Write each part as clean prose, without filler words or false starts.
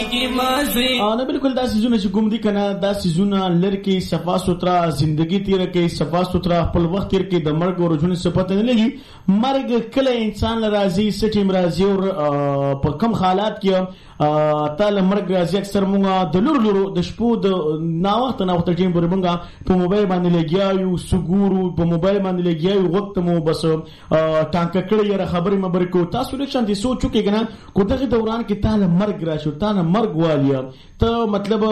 نه بالکل دا سيزونه چې کوم دي کنه دا سيزونه لري صفا سوترا زندگی تیر کې صفا سوترا خپل وخت تیر کې د مرګ او رجون صفات نه لګي مرګ کله انسان راضي سټیم راضي او په کم حالات کې تعالی مرګ راضي اکثر مونږه د لورو د شپو د نا وخت ټیم پر مونږه په موبایل باندې لګیاو سګورو په موبایل باندې لګیاو وخت مو بس ټانک کړی یره خبرې مبر کو تاسو لکه شانتي سوچو کې کنه کو دغه دوران کې تعالی مرګ راشو تعالی مرګ والیا ته مطلب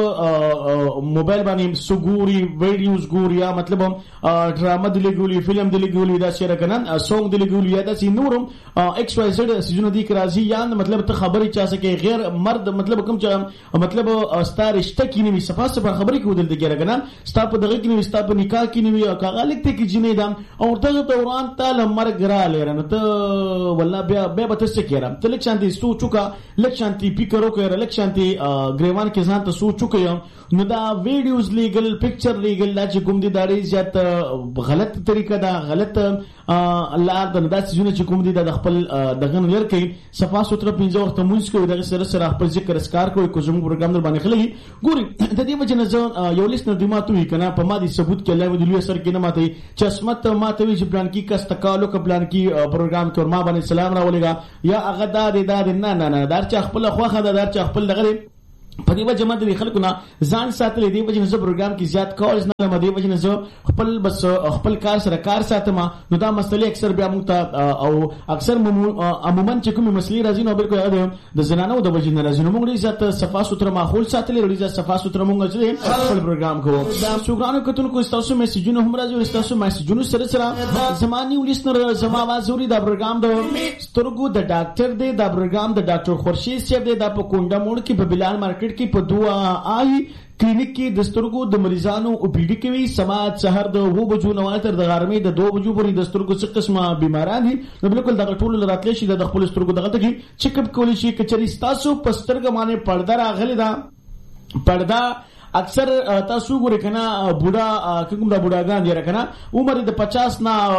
موبایل باندې سګوري ویډیوز ګوریا مطلب ډرامه دی لګولي فلم دی لګولي دا شعر کنه سونګ دی لګولي یا دا سي نورم ایکس واي زد سيزونه دي کرازي یا مطلب ته خبرې چا سکے غیر مرد مطلب کوم چې مطلب ستار رشتہ کې نیمه صفه صفه خبرې کو دل دګره کنه ستا په دغه کې نیمه ستا په نکاح کې نیمه کاغه لیکته کې جنې دام او ته دوران تعالی مرګ را لرنه ته والله بیا به تاسو کېرم ته لک شانتي سوچو کا لک شانتي فکر وکړه لک شانتي گریوان کې ځان ته سوچو کې نو دا ویډیوز لیګل پکچر لیګل لا چې کوم دي داري زیات غلط طریقه دا غلط الله د داسې ژوند چې کوم دي د خپل دغه نظر کې صفا سوتره پنځه وخت مونږ کوي دغه سره سره خپل ذکر اسکار کوي کو زموږ پروګرام در باندې خلګي ګوري د دې وجه نه یو لیست نه دیماتو وی کنه په ما دي ثبوت کې الله ودی اثر کې نه ماته چې اسمت ماته وی چې پلان کې کس تکالو ک پلان کې پروګرام کې ما باندې سلام راولېګا یا هغه دار نه دار چې خپل خوخه دار چې خپل دغه په دې وجه مده خلکو نه ځان ساتل دي وجه نه پروګرام کې زیات کال نه مده وجه نه خپل بس خپل کار سره کار ساتم نو دا مسلې اکثر بیا موږ ته او اکثر عموما چې کوم مسلې راځي نو بالکل هغه د زنانو د وجه نه راځي نو موږ ځات صفا سوتره ماحول ساتل لري ځات صفا سوتره موږ چې خپل پروګرام کوو دا شکرانه کتون کو تاسو میسجونه هم راځي تاسو میسجونه سره سره زماني ولسنر زما وازوري دا پروګرام د سترګو د ډاکټر دی دا پروګرام د ډاکټر خورشید صاحب دی دا په کونډه موړ کې په بلال مارکیټ کې په دوا آی کلینیک کې د سترګو د مریضانو او پیډي کوي سماعت سحر د 2 بجو نه تر د غرمې د 2 بجو پورې د سترګو څخه قسمه بیماران دي نو بالکل دغه ټول راتلی شي د خپل سترګو دغه ته چیک اپ کولی شي کچري تاسو پسترګ باندې پرده راغلی دا پرده اکثر تاسو ګورئ کنه بوډا کوم دا بوډاګان دي کنه عمر د 50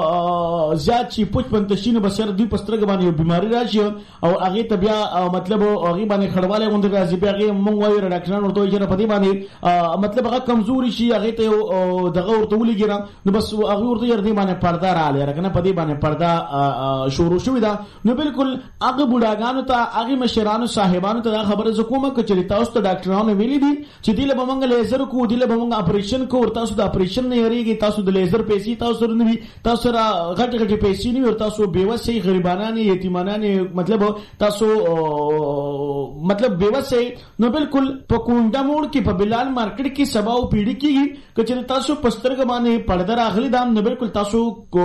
نه زیات شي 55 نو بسر دوی پسترګ باندې بیماری راشي او هغه ته بیا مطلب هغه باندې خړواله غوند راځي بیا هغه مونږ وایو ډاکټرانو ورته چې په دې باندې مطلب هغه کمزوري شي هغه ته دغه ورته ولګیرم نو بس هغه ورته ير دې باندې پرده را لري کنه په دې باندې پرده شروع شوې ده نو بالکل هغه بوډاګانو ته هغه مشرانو صاحبانو ته خبره زکومه کچري تاسو ته ډاکټرانو ویلي دي چې دله لیزر کو دله بمنګ اپریشن کو ورته تاسو د اپریشن نه یریږي تاسو د لیزر پیسې تاسو نه وي تاسو را غټ غټ پیسې نه ورته تاسو بیوسه غریبانان یتیمانان مطلب تاسو مطلب بیوسه نو بالکل په کونډه موړ کې په بلال مارکیټ کې سبا او پیډي کېږي کچره تاسو پسترګ باندې پړدر اخلي دام نو بالکل تاسو کو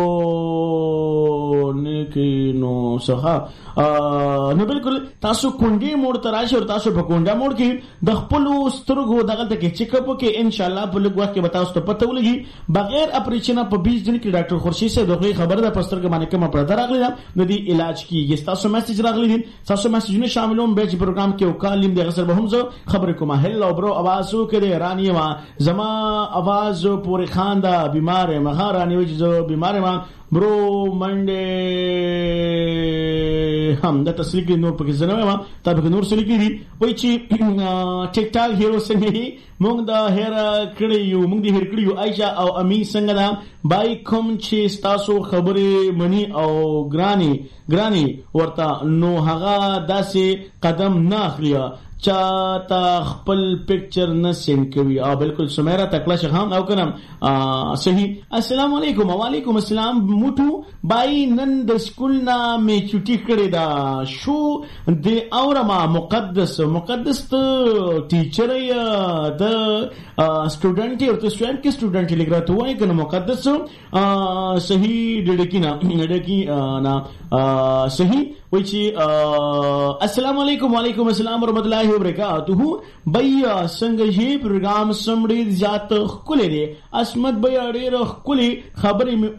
نه کې نو څه نو بالکل تاسو کونډي موړ تراشي او تاسو په کونډه موړ کې د خپل سترګو دغه ته چیک اپ کې ان شاء الله په لږ وخت کې بتاوس ته پته ولګي بغیر اپریشن په 20 دن کې ډاکټر خورشید سے دغه خبره د پسترګ باندې کوم پرده راغلی د دې علاج کیږي تاسو میسج راغلی دي تاسو میسجونه شاملوم به چې پروګرام کې وکالم د غسر به هم زه خبر کوم هلو برو आवाज وکړي رانی ما زما आवाज پوری خان دا بیمار مهارانی وجه زه بیمار ما برو منډه هم د تصلیق نور پکې زنه ما تاسو نور سلیکي دي وای چې ټیک ټاک هیرو څنګه مونږ دا هیر کړی یو مونږ دې هیر کړی یو عائشہ او امی څنګه دا بای کوم چې تاسو خبرې منی او ګرانی ورته نو هغه داسې قدم نه اخلي چاته خپل پکچر نه سین کوي او بالکل سمیرا تکلا شخام او کنم صحیح السلام علیکم وعلیکم السلام موټو بای نن د سکول نه می چټی کړی دا شو د اورما مقدس ته ټیچر یا د سټوډنټ او ته سټوډنټ کې سټوډنټ لګرا ته وای کنه مقدس صحیح ډډکی نه صحیح وای چې السلام علیکم وعلیکم السلام ورحمۃ اللہ وبرکاتہ بیا څنګه یې پروګرام سمړي ذات خلې دي اسمت بیا ډېر خلې خبرې می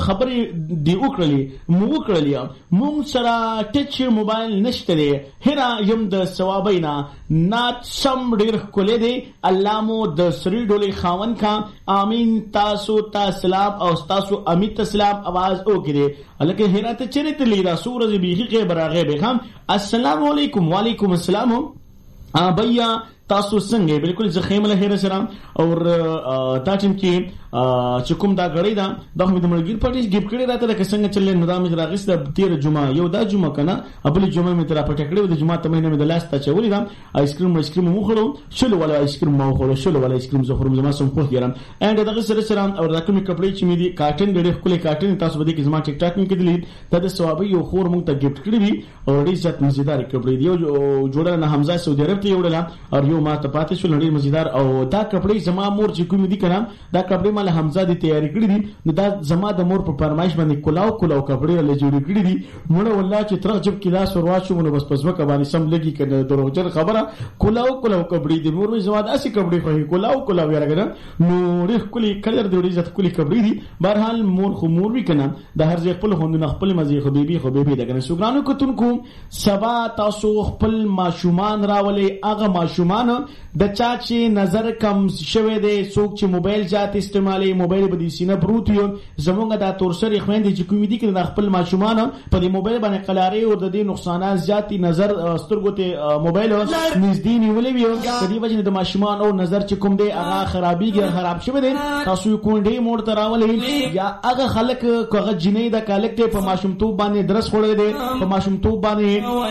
وکړلې مونږ سره ټچ موبایل نشته دی هرا یم د ثوابینا نات سم ډېر خلې دي الله مو د سری ډولې خاون کا امین تاسو ته سلام او تاسو امیت سلام आवाज وکړي الکه هرا ته چیرې تلی را سورج بیخي کې براغه به هم السلام علیکم وعلیکم السلام भैया تاسو څنګه بالکل زخیم له هر سره اور دا ټیم کې چې کوم دا غړی دا د حمید ملګری پټیش ګپ کړي راته د څنګه چلې نظام راغیس د 13 جمعه یو دا جمعه کنه ابل جمعه می تر پټ کړي د جمعه تمه د لاس ته چولې دا آیس کریم مو خورو شلو ولا آیس کریم مو خورو شلو ولا آیس کریم زه خورم زما سم خوښ ګرم اند دغه سره او رقمي کپړې چې می دي کاټن ډېر خپل کاټن تاسو بده کې زما ټیک ټاک می کېدلی د ثواب یو خور مونږ ته ګفت کړی وی او ډېر ځات مزیدار کپړې دی او جوړه نه حمزه سعودي عرب ته یوړل او یو ما ته پاتې شو لړې مزیدار او دا کپړې زما مور چې کوم دي کنه دا کپړې مال حمزه دي تیاری کړی دي نو دا زما د مور په فرمایش باندې کلاو کپړې له جوړ کړی دي مړه والله چې ترغ جب کې دا سروات شو نو بس پسوکه باندې سم لګي کنه دروغجن خبره کلاو کپړې دي مور مې زما داسې کپړې خو کلاو یې راګره نو ډېر کلی کلر دی ډېر ځت کلی کپړې دي بهرحال مور خو مور وی کنه د هر ځای خپل هوند خپل مزي خبيبي دغه سوګرانو کوتونکو سبا تاسو خپل ماشومان راولې اغه ماشومان د چا چې نظر کم شوه دی څوک چې موبایل ذات استعمالي موبایل به سینه پروت یو زمونږ د تورسری خويندې چې کوم دي کې د خپل ماشومان په دې موبایل باندې قلاري او د دې نقصانات زیاتی نظر سترګو ته موبایل نږدې نیولې وي د دې وجه د ماشومان او نظر چې کوم دی هغه خراب شوه دی تاسو کونډې موړ ته راولې یا هغه خلک هغه جنې د کالکټ په ماشومتوب باندې درس خوړې دي په ماشومتوب باندې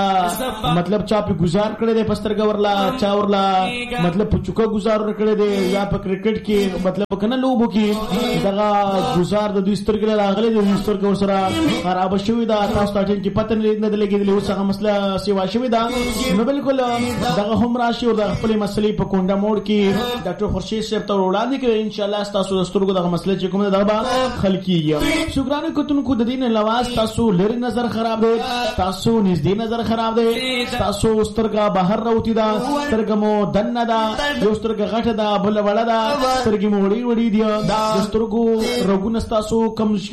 چرتا مطلب چا په گزار کړې دي پسترګ ورلا چا ورلا مطلب په چوکا گزار کړې دي یا په کرکټ کې مطلب کنه لوبو کې دغه گزار د دوی سترګ راغلي د سترګ سره خراب شوی دا تاسو ته چې پته نه لګیدل اوس هغه مسله سیوا شوی دا نو بالکل دغه هم راشي او د خپل مسلې په کونډه موړ کې ډاکټر خورشید صاحب ته وړاندې کوي ان شاء الله تاسو د سترګو دغه مسله چې کومه دا به خلکیږي شکرانه کوتونکو د دین لواز تاسو لری نظر خراب دی تاسو نږدې نظر خراب دی تاسو سترګه بهر راوتی دا سترګه مو دنه دا یو سترګه غټه دا بل وړه دا سترګې مو وړي دی دا سترګو رګونه تاسو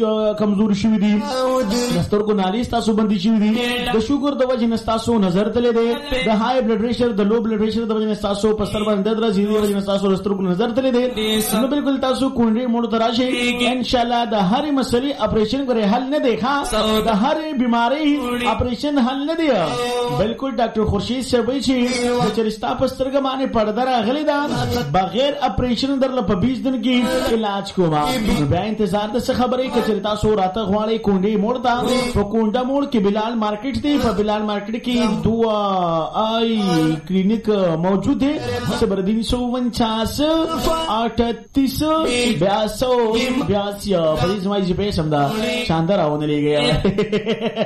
کمزور شوی دي سترګو نالي تاسو بندي شوی دي د شوګر د وجه تاسو نظر تللی دی د های بلډ پريشر د لو بلډ پريشر د وجه تاسو په سر باندې درځي دی وجه تاسو سترګو نظر تللی دی نو بالکل تاسو کونډې موږ تراشي ان شاء الله د هر مسلې اپریشن غره حل نه دی ښا د هر بیماری اپریشن حل نه دی بالکل ډاکټر خورشید صاحب چې چرستا پسترګ باندې پړدر اغلی دا بغیر اپریشن درله په 20 دن کې علاج کوما بیا انتظار د خبرې کچری تاسو راته غواړي کونډې موړ دا په کونډه موړ کې بلال مارکیټ دی په بلال مارکیټ کې دوا آی کلینک موجود دی صبر 349 38 82 82 په دې سمای جی په سم دا شاندار اونه لګیا